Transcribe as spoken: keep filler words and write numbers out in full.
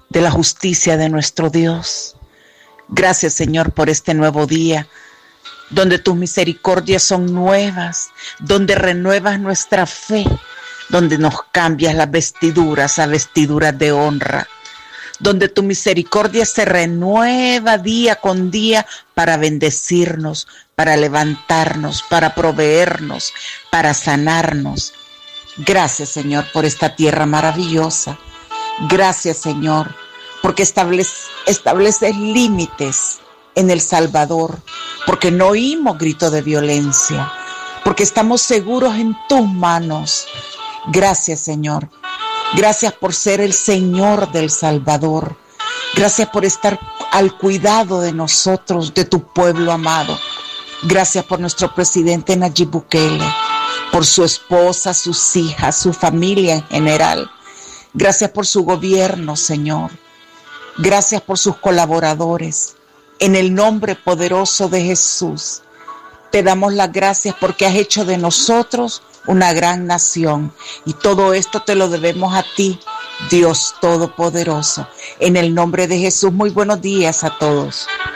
de la justicia de nuestro Dios. Gracias, Señor, por este nuevo día, donde tus misericordias son nuevas, donde renuevas nuestra fe, donde nos cambias las vestiduras a vestiduras de honra, donde tu misericordia se renueva día con día para bendecirnos, para levantarnos, para proveernos, para sanarnos. Gracias, Señor, por esta tierra maravillosa. Gracias, Señor, porque establece, estableces límites en El Salvador, porque no oímos grito de violencia, porque estamos seguros en tus manos. Gracias, Señor. Gracias por ser el Señor del Salvador. Gracias por estar al cuidado de nosotros, de tu pueblo amado. Gracias por nuestro presidente Nayib Bukele, por su esposa, sus hijas, su familia en general. Gracias por su gobierno, Señor. Gracias por sus colaboradores. En el nombre poderoso de Jesús, te damos las gracias porque has hecho de nosotros una gran nación. Y todo esto te lo debemos a ti, Dios Todopoderoso. En el nombre de Jesús, muy buenos días a todos.